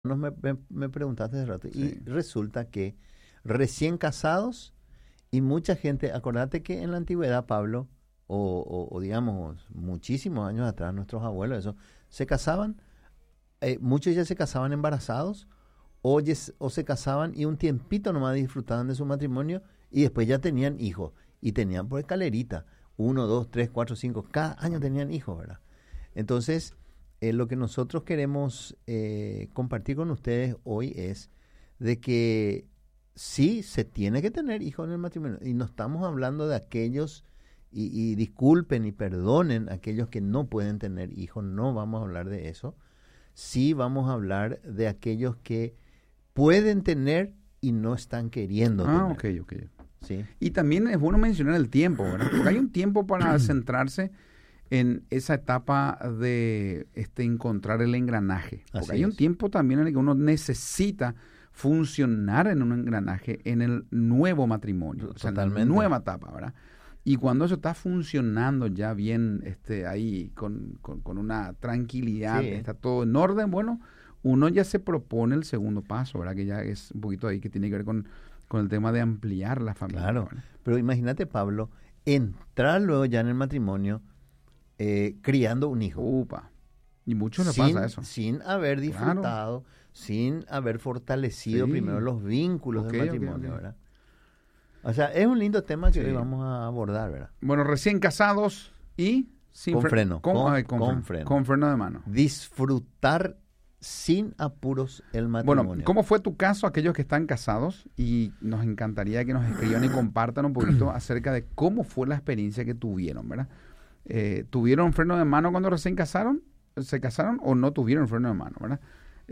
me preguntaste hace rato, y Sí. resulta que recién casados y mucha gente, acordate que en la antigüedad, Pablo, o digamos muchísimos años atrás, nuestros abuelos, eso, se casaban, muchos ya se casaban embarazados, o se casaban y un tiempito nomás disfrutaban de su matrimonio y después ya tenían hijos, y tenían por escalerita, 1, 2, 3, 4, 5, cada año tenían hijos, ¿verdad? Entonces, lo que nosotros queremos compartir con ustedes hoy es de que sí se tiene que tener hijos en el matrimonio, y no estamos hablando de aquellos, y disculpen y perdonen aquellos que no pueden tener hijos, no vamos a hablar de eso. Sí vamos a hablar de aquellos que pueden tener y no están queriendo tener. Ok. ¿Sí? Y también es bueno mencionar el tiempo, ¿verdad? Porque hay un tiempo para centrarse en esa etapa de encontrar el engranaje. Porque Así hay un es. tiempo también en el que uno necesita funcionar en un engranaje en el nuevo matrimonio, o sea, en la Totalmente. nueva etapa, ¿verdad? Y cuando eso está funcionando ya bien ahí con una tranquilidad, Sí. está todo en orden, bueno, uno ya se propone el segundo paso, ¿verdad? Que ya es un poquito ahí que tiene que ver con el tema de ampliar la familia. Claro, ¿verdad? pero imagínate, Pablo, entrar luego ya en el matrimonio criando un hijo. Upa. Y mucho le pasa eso. Sin haber disfrutado, sin haber fortalecido Sí. primero los vínculos Ok, del ok, matrimonio, ok. ¿verdad? O sea, es un lindo tema que Sí. hoy vamos a abordar, ¿verdad? Bueno, recién casados y sin Con freno, Con con freno. Con freno de mano. Disfrutar sin apuros el matrimonio. Bueno, ¿cómo fue tu caso, aquellos que están casados? Y nos encantaría que nos escriban y compartan un poquito acerca de cómo fue la experiencia que tuvieron, ¿verdad? ¿Tuvieron freno de mano cuando recién se casaron o no tuvieron freno de mano, ¿verdad?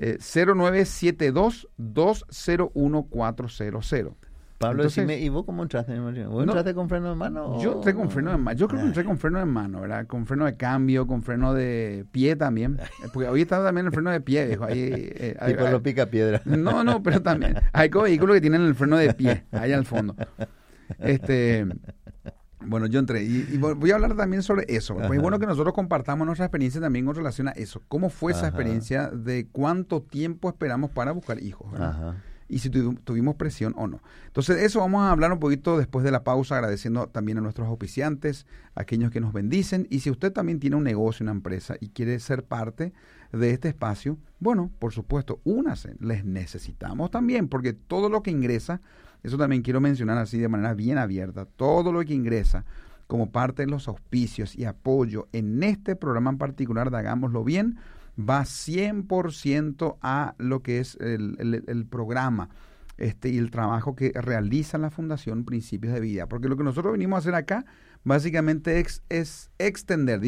0972-201-400. Pablo, Entonces, decime, ¿y vos cómo entraste en el matrimonio? ¿Vos no, entraste con freno de mano? Yo entré con freno de mano. Yo creo que entré con freno de mano, ¿verdad? Con freno de cambio, con freno de pie también. Porque hoy está también el freno de pie, viejo. Tipo lo pica piedra. No, pero también. Hay vehículos que tienen el freno de pie, ahí al fondo. Bueno, yo entré y voy a hablar también sobre eso. Pues es bueno que nosotros compartamos nuestra experiencia también con relación a eso. ¿Cómo fue esa experiencia de cuánto tiempo esperamos para buscar hijos, ¿verdad? Ajá. Y si tuvimos presión o no. Entonces, eso vamos a hablar un poquito después de la pausa, agradeciendo también a nuestros auspiciantes, a aquellos que nos bendicen. Y si usted también tiene un negocio, una empresa y quiere ser parte de este espacio, bueno, por supuesto, únase. Les necesitamos también, porque todo lo que ingresa, eso también quiero mencionar así de manera bien abierta, todo lo que ingresa como parte de los auspicios y apoyo en este programa en particular de Hagámoslo Bien, va 100% a lo que es el programa y el trabajo que realiza la Fundación Principios de Vida. Porque lo que nosotros venimos a hacer acá básicamente es extender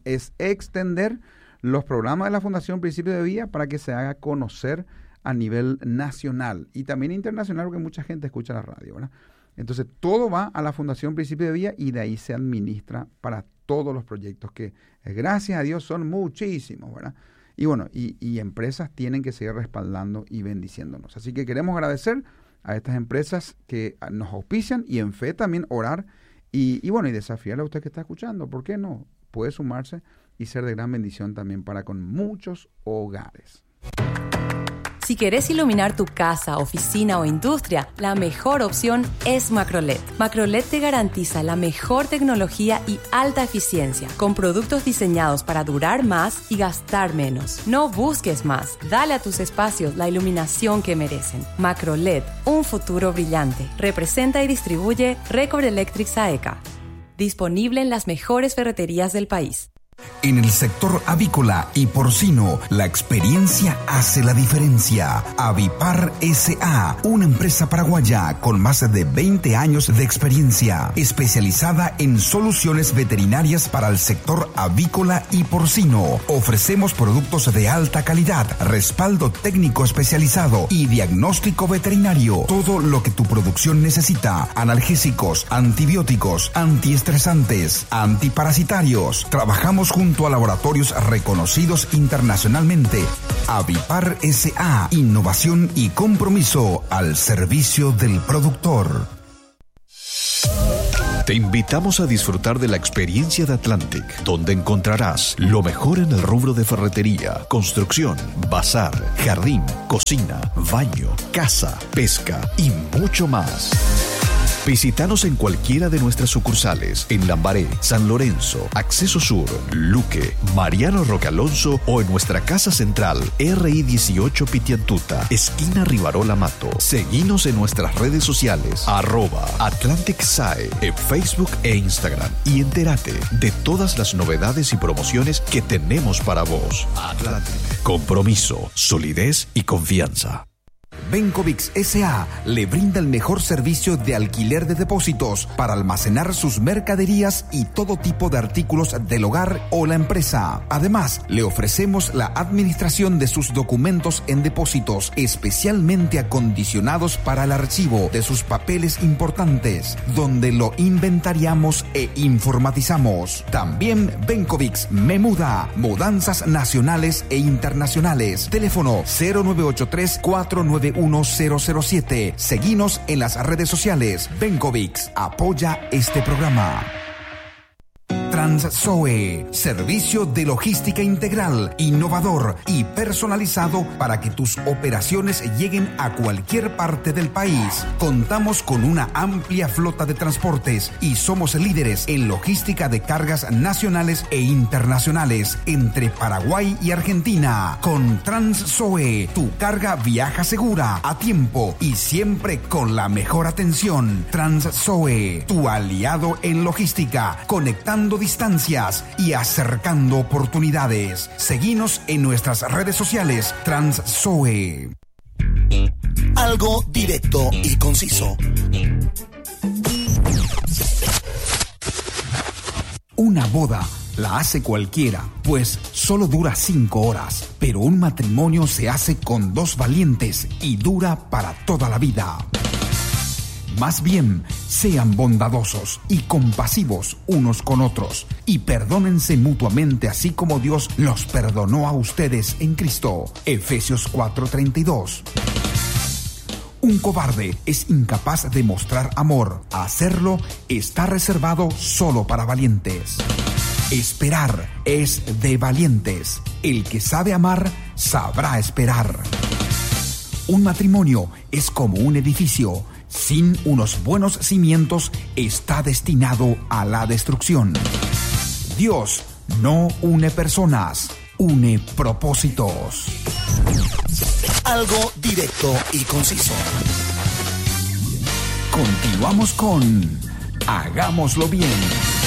los programas de la Fundación Principios de Vida para que se haga conocer a nivel nacional y también internacional, porque mucha gente escucha la radio, ¿verdad? Entonces, todo va a la Fundación Principios de Vida y de ahí se administra para todos los proyectos que, gracias a Dios, son muchísimos, ¿verdad? Y bueno, y empresas tienen que seguir respaldando y bendiciéndonos. Así que queremos agradecer a estas empresas que nos auspician y en fe también orar y bueno, y desafiarle a usted que está escuchando. ¿Por qué no? Puede sumarse y ser de gran bendición también para con muchos hogares. Si querés iluminar tu casa, oficina o industria, la mejor opción es Macrolet. Macrolet te garantiza la mejor tecnología y alta eficiencia, con productos diseñados para durar más y gastar menos. No busques más. Dale a tus espacios la iluminación que merecen. Macrolet, un futuro brillante. Representa y distribuye Record Electric Saeca. Disponible en las mejores ferreterías del país. En el sector avícola y porcino, la experiencia hace la diferencia. Avipar S.A., una empresa paraguaya con más de 20 años de experiencia, especializada en soluciones veterinarias para el sector avícola y porcino. Ofrecemos productos de alta calidad, respaldo técnico especializado y diagnóstico veterinario. Todo lo que tu producción necesita: analgésicos, antibióticos, antiestresantes, antiparasitarios. Trabajamos junto a laboratorios reconocidos internacionalmente. Avipar S.A., innovación y compromiso al servicio del productor. Te invitamos a disfrutar de la experiencia de Atlantic, donde encontrarás lo mejor en el rubro de ferretería, construcción, bazar, jardín, cocina, baño, casa, pesca y mucho más. Visítanos en cualquiera de nuestras sucursales en Lambaré, San Lorenzo, Acceso Sur, Luque, Mariano Roque Alonso o en nuestra casa central RI 18 Pitiantuta, esquina Rivarola Mato. Seguinos en nuestras redes sociales @Atlantic SAE en Facebook e Instagram y entérate de todas las novedades y promociones que tenemos para vos. Atlantic. Compromiso, solidez y confianza. Bencovix S.A. le brinda el mejor servicio de alquiler de depósitos para almacenar sus mercaderías y todo tipo de artículos del hogar o la empresa. Además, le ofrecemos la administración de sus documentos en depósitos especialmente acondicionados para el archivo de sus papeles importantes, donde lo inventariamos e informatizamos. También Bencovix me muda, mudanzas nacionales e internacionales. Teléfono 0983-491-007. Seguinos en las redes sociales. Bencovix apoya este programa. TransZoe, servicio de logística integral, innovador y personalizado para que tus operaciones lleguen a cualquier parte del país. Contamos con una amplia flota de transportes y somos líderes en logística de cargas nacionales e internacionales entre Paraguay y Argentina. Con TransZoe, tu carga viaja segura, a tiempo y siempre con la mejor atención. TransZoe, tu aliado en logística, conectando distancias y acercando oportunidades. Seguinos en nuestras redes sociales. TransZoe. Algo directo y conciso. Una boda la hace cualquiera, pues solo dura 5 horas, pero un matrimonio se hace con 2 valientes y dura para toda la vida. Más bien, sean bondadosos y compasivos unos con otros y perdónense mutuamente así como Dios los perdonó a ustedes en Cristo. Efesios 4:32. Un cobarde es incapaz de mostrar amor. Hacerlo está reservado solo para valientes. Esperar es de valientes. El que sabe amar, sabrá esperar. Un matrimonio es como un edificio. Sin unos buenos cimientos, está destinado a la destrucción. Dios no une personas, une propósitos. Algo directo y conciso. Continuamos con Hagámoslo bien.